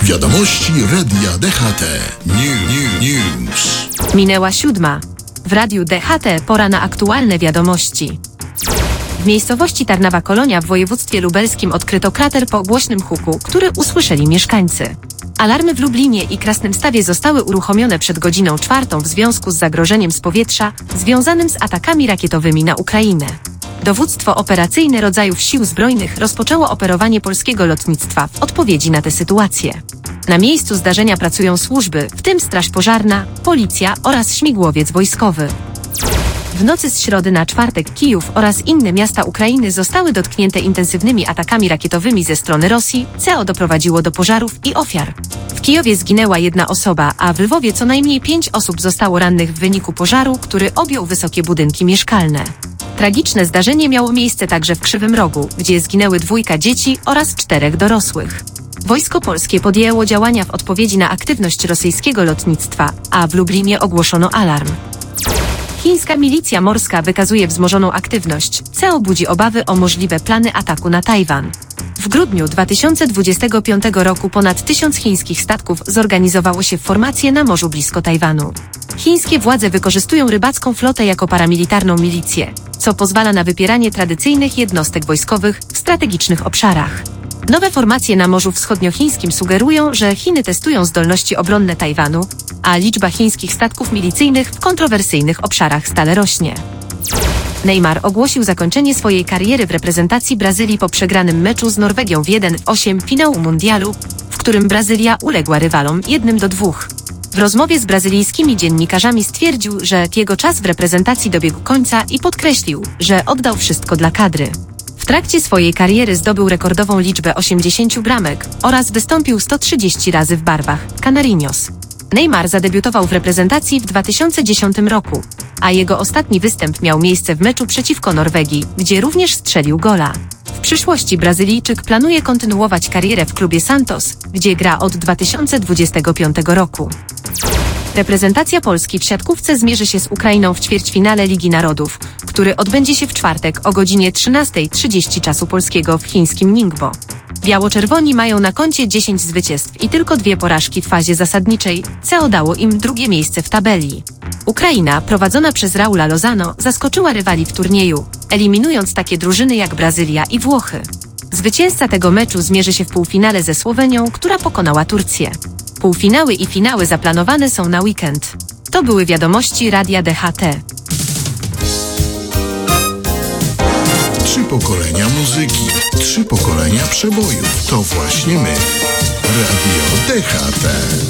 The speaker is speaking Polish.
Wiadomości Radia DHT. News. Minęła 7. W Radiu DHT pora na aktualne wiadomości. W miejscowości Tarnawa Kolonia w województwie lubelskim odkryto krater po głośnym huku, który usłyszeli mieszkańcy. Alarmy w Lublinie i Krasnymstawie zostały uruchomione przed godziną 4 w związku z zagrożeniem z powietrza związanym z atakami rakietowymi na Ukrainę. Dowództwo operacyjne rodzajów sił zbrojnych rozpoczęło operowanie polskiego lotnictwa w odpowiedzi na tę sytuację. Na miejscu zdarzenia pracują służby, w tym Straż Pożarna, Policja oraz śmigłowiec wojskowy. W nocy z środy na czwartek Kijów oraz inne miasta Ukrainy zostały dotknięte intensywnymi atakami rakietowymi ze strony Rosji, co doprowadziło do pożarów i ofiar. W Kijowie zginęła 1 osoba, a w Lwowie co najmniej 5 osób zostało rannych w wyniku pożaru, który objął wysokie budynki mieszkalne. Tragiczne zdarzenie miało miejsce także w Krzywym Rogu, gdzie zginęły 2 dzieci oraz 4 dorosłych. Wojsko polskie podjęło działania w odpowiedzi na aktywność rosyjskiego lotnictwa, a w Lublinie ogłoszono alarm. Chińska milicja morska wykazuje wzmożoną aktywność, co budzi obawy o możliwe plany ataku na Tajwan. W grudniu 2025 roku ponad 1000 chińskich statków zorganizowało się w formację na morzu blisko Tajwanu. Chińskie władze wykorzystują rybacką flotę jako paramilitarną milicję, co pozwala na wypieranie tradycyjnych jednostek wojskowych w strategicznych obszarach. Nowe formacje na Morzu Wschodniochińskim sugerują, że Chiny testują zdolności obronne Tajwanu, a liczba chińskich statków milicyjnych w kontrowersyjnych obszarach stale rośnie. Neymar ogłosił zakończenie swojej kariery w reprezentacji Brazylii po przegranym meczu z Norwegią w 1:8 finału mundialu, w którym Brazylia uległa rywalom 1:2. W rozmowie z brazylijskimi dziennikarzami stwierdził, że jego czas w reprezentacji dobiegł końca i podkreślił, że oddał wszystko dla kadry. W trakcie swojej kariery zdobył rekordową liczbę 80 bramek oraz wystąpił 130 razy w barwach Canarinhos. Neymar zadebiutował w reprezentacji w 2010 roku, a jego ostatni występ miał miejsce w meczu przeciwko Norwegii, gdzie również strzelił gola. W przyszłości Brazylijczyk planuje kontynuować karierę w klubie Santos, gdzie gra od 2025 roku. Reprezentacja Polski w siatkówce zmierzy się z Ukrainą w ćwierćfinale Ligi Narodów, który odbędzie się w czwartek o godzinie 13:30 czasu polskiego w chińskim Ningbo. Biało-czerwoni mają na koncie 10 zwycięstw i tylko 2 porażki w fazie zasadniczej, co dało im drugie miejsce w tabeli. Ukraina, prowadzona przez Raula Lozano, zaskoczyła rywali w turnieju, eliminując takie drużyny jak Brazylia i Włochy. Zwycięzca tego meczu zmierzy się w półfinale ze Słowenią, która pokonała Turcję. Półfinały i finały zaplanowane są na weekend. To były wiadomości Radia DHT. 3 pokolenia muzyki, 3 pokolenia przebojów. To właśnie my. Radio DHT.